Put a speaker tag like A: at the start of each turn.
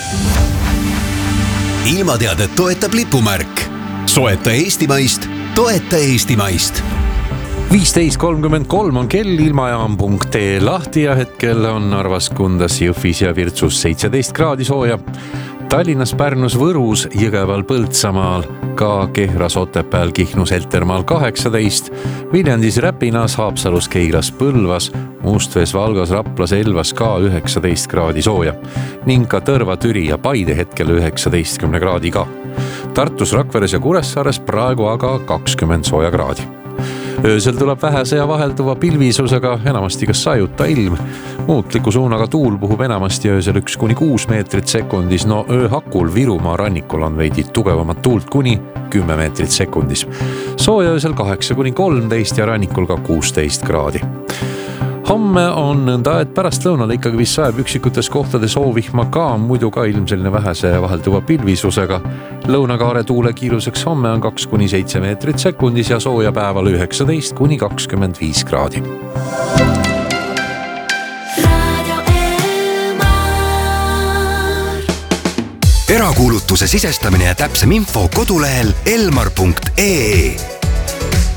A: Ilmateadet toetab lipumärk. Soeta eestimaist, toeta eestimaist.
B: 15.33 on kell, ilmajaam.ee lahti ja hetkel on Narvas, Kundas, Jõhvis ja Virtsus 17 kraadi sooja. Tallinnas, Pärnus, Võrus, Jõgeval, Põltsamaal, ka Kehras, Otepääl, Kihnus, Heltermaal 18, Viljandis, Räpinas, Haapsalus, Keilas, Põlvas, Mustvees, Valgas, Raplas, Elvas ka 19 kraadi sooja ning ka Tõrva, Türi ja Paide hetkel 19 kraadi ka. Tartus, Rakveres ja Kuressaares praegu aga 20 sooja kraadi. Öösel tuleb vähese ja vahelduva pilvisusega enamasti kas sajuta ilm. Muutliku suunaga tuul puhub enamasti öösel 1-6 meetrit sekundis. No ööhakul Virumaa rannikul on veidi tugevamat tuult kuni 10 meetrit sekundis. Sooja öösel 8-13 ja rannikul ka 16 kraadi. Homme on nõnda, et pärast lõunale ikkagi vist sajab üksikutes kohtades soovihma ka, muidu ka ilmselline vähese ja vahelduva pilvisusega. Lõunakaare tuule kiiruseks homme on 2-7 meetrit sekundis ja sooja päeval 19-25 kraadi.
A: Erakuulutuse sisestamine ja täpsem info kodulehel elmar.ee.